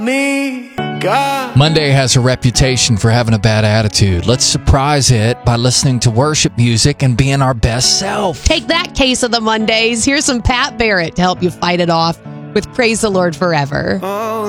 Me, God. Monday has a reputation for having a bad attitude. Let's surprise it by listening to worship music and being our best self. Take that, case of the Mondays. Here's some Pat Barrett to help you fight it off with Praise the Lord Forever. Oh,